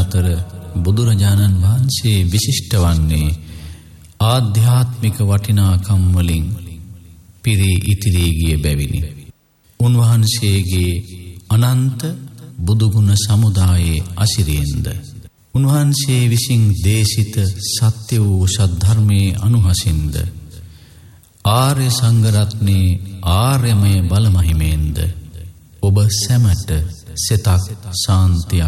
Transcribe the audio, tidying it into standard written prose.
අතර බුදුරජාණන් වහන්සේ විශිෂ්ට වන්නේ ආධ්‍යාත්මික වටිනාකම් වලින් පිරී ඉතිරී ගිය බැවිනි. උන්වහන්සේගේ අනන්ත බුදුගුණ සමුදායේ අසිරියෙන්ද උන්වහන්සේ විසින් දේශිත සත්‍ය වූ සද්ධර්මයේ අනුහසින්ද ආර්ය සංඝරත්නයේ ආර්යමය බලමහිමෙන්ද ඔබ සැමට සිතක් ශාන්තියක්